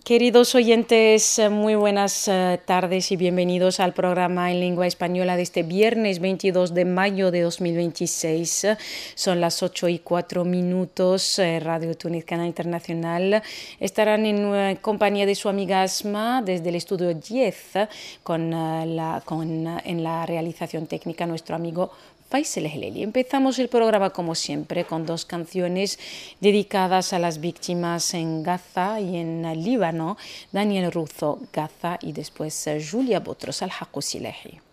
Queridos oyentes, muy buenas tardes y bienvenidos al programa en lengua española de este viernes 22 de mayo de 2026. Son las 8:04. Radio Túnez, Canal Internacional. Estarán en compañía de su amiga Asma desde el estudio 10 en la realización técnica nuestro amigo Faisal Heleli. Empezamos el programa como siempre con dos canciones dedicadas a las víctimas en Gaza y en Líbano. Daniel Ruzo, Gaza, y después Julia Botros, Al-Haqq Silahi.